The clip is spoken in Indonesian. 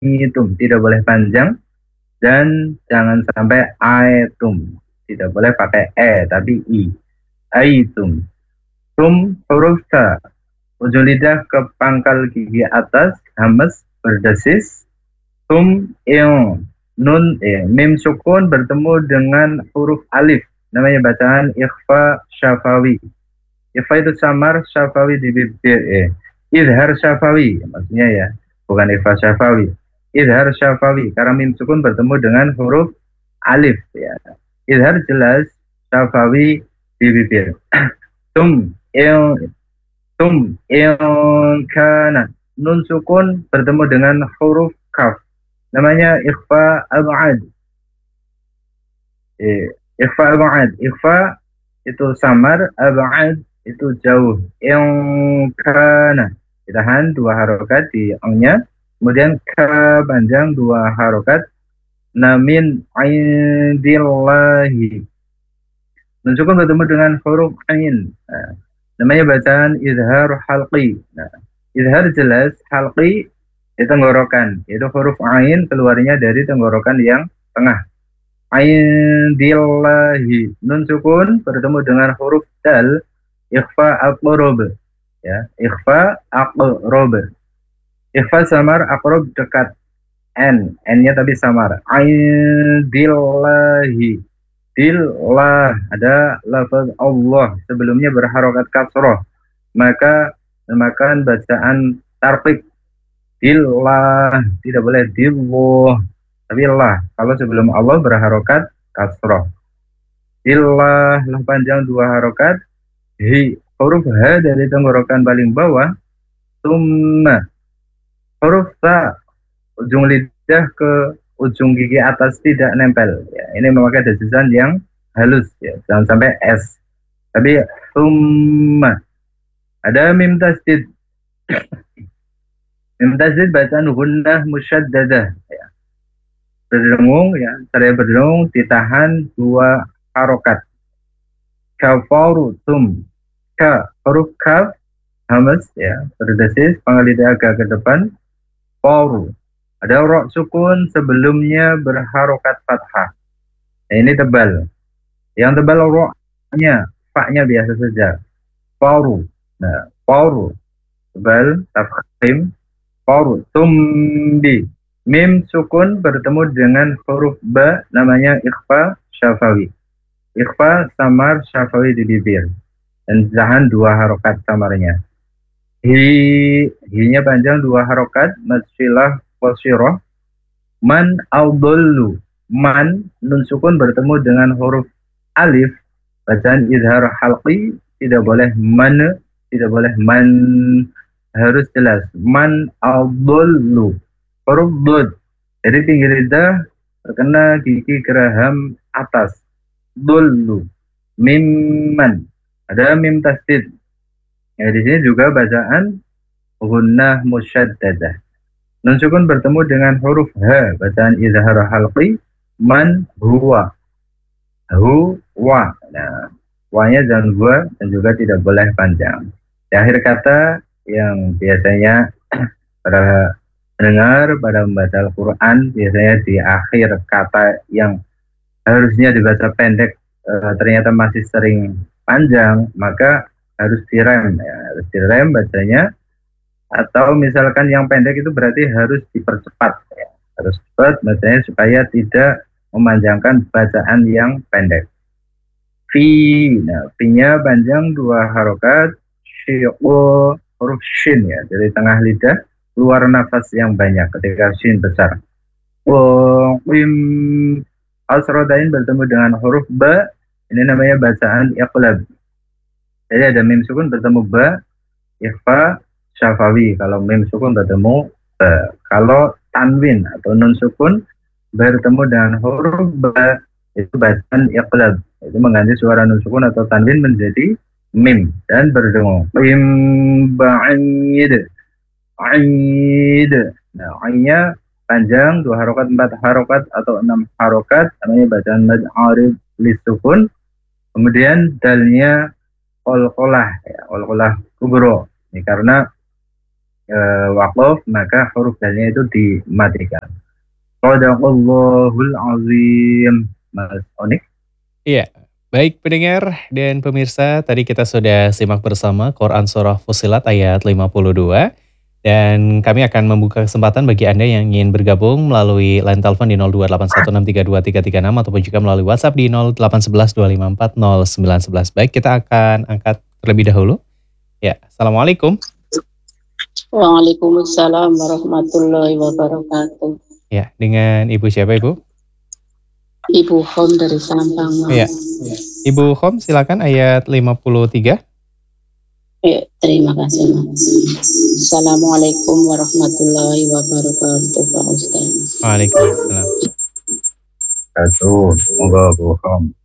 aitum, tidak boleh panjang, dan jangan sampai aitum, tidak boleh pakai tapi i. Aitum. Tum huruf ta, ujung lidah ke pangkal gigi atas, hamas berdesis. Tum iong, nun mim sukun bertemu dengan huruf alif, namanya bacaan ikhfa syafawi. Ikhfa itu samar, syafawi di bibir. Izhar syafawi maksudnya ya, bukan ikhfa syafawi. Izhar syafawi karena mim sukun bertemu dengan huruf alif ya. Izhar jelas, syafawi di bibir. Tum iong, tum iong kana, nun sukun bertemu dengan huruf kaf, namanya ikhfa ab'ad. Ikhfa ab'ad, ikhfa itu samar, ab'ad itu jauh. Yang kana ditahan dua harokat di ongnya, kemudian ka panjang dua harokat. Namin indillahi, nun sukun bertemu dengan huruf ain. Nah, namanya bacaan izhar halqi. Nah, izhar jelas, halqi di tenggorokan, itu huruf ain keluarnya dari tenggorokan yang tengah. Ain dillahi, nun sukun bertemu dengan huruf dal, ikhfa aqrob ya, ikhfa aqrob. Ikhfa samar, aqrob dekat, n-nya tapi samar. Ain dillahi, dillah ada lafaz Allah sebelumnya berharokat kasroh, maka memakan bacaan tarqiq. Dillah, tidak boleh dillah, tapi lah kalau sebelum Allah berharokat kasroh. Dillah, lah panjang dua harokat. Hi, huruf H dari tenggorokan paling bawah. Summa, huruf ta, ujung lidah ke ujung gigi atas tidak nempel ya, ini memakai desisan yang halus ya, jangan sampai S. Tapi summa, ada mim tasdid. Mim tasdid bacaan gunnah musyaddadah ya, berdengung ya, saya berdengung ditahan dua harokat. Kafaru tum, ka huruf kaf hamas ya, berdesis pangkal lidah agak ke depan. Faru, ada ro sukun sebelumnya berharokat fathah. Nah, ini tebal. Yang tebal ro-nya, fa-nya biasa saja. Faru. Nah, faru tebal, tafkhim. Faru, tumbi. Mim sukun bertemu dengan huruf ba, namanya ikhfa syafawi. Ikhfa samar syafawi di bibir, dan tahan dua harokat samarnya. Hi-nya panjang dua harokat, matsilah wasiroh. Man audollu, man nun sukun bertemu dengan huruf alif, bacaan izhar halqi, tidak boleh man, tidak boleh man, harus jelas. Man audollu, huruf dod, jadi pinggir lidah terkena gigi geraham atas. Dollu, mimman, ada mim tasdid. Ya, di sini juga bacaan gunnah musyaddadah. Nun sukun bertemu dengan huruf H, bacaan izhar halqi. Man huwa, huwa. Nah, wa-nya jangan gua dan juga tidak boleh panjang. Di akhir kata yang biasanya para pendengar pada membaca Al-Quran, biasanya di akhir kata yang harusnya dibaca pendek ternyata masih sering panjang, maka harus direm ya, harus direm bacanya. Atau misalkan yang pendek itu berarti harus dipercepat ya, harus cepat bacanya supaya tidak memanjangkan bacaan yang pendek. Fi, nah fi-nya panjang dua harokat. Syi'u, huruf shin ya, dari tengah lidah keluar nafas yang banyak ketika shin besar. Wim, asrodain bertemu dengan huruf ba, ini namanya bacaan iqlab. Jadi ada mim sukun bertemu ba, ikhfa syafawi. Kalau mim sukun bertemu ba. Kalau tanwin atau nun sukun bertemu dengan huruf ba, itu bacaan iqlab. Itu mengganti suara nun sukun atau tanwin menjadi mim dan berdengung. Mim ba'id, aid. Nah, ainnya panjang dua harokat, empat harokat atau enam harokat, namanya bacaan mad arid lisukun. Kemudian dalnya qalqalah ya, qalqalah kubro. Ini karena waqaf, maka huruf dalnya itu dimatikan. Shadaqallahul azim. Mas Onik. Iya, baik pendengar dan pemirsa, tadi kita sudah simak bersama Quran Surah Fussilat ayat 52. Dan kami akan membuka kesempatan bagi Anda yang ingin bergabung melalui line telepon di 02816323336 ataupun juga melalui WhatsApp di 08112540911. Baik, kita akan angkat terlebih dahulu. Ya, Assalamualaikum. Waalaikumsalam warahmatullahi wabarakatuh. Ya, dengan Ibu siapa Ibu? Ibu Hom dari Sampang. Ya, Ibu Hom silakan ayat 53. Ya, terima kasih Mas. Assalamualaikum warahmatullahi wabarakatuh Pak Ustaz. Waalaikumsalam. Satu, monggo Bu Hom.